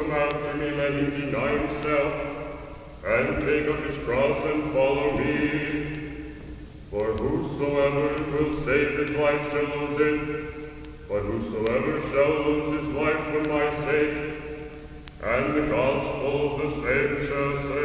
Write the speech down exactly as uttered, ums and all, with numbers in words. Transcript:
come after me, let him deny himself, and take up his cross and follow me. For whosoever will save his life shall lose it, but whosoever shall lose his life for my sake, and the gospel of the same shall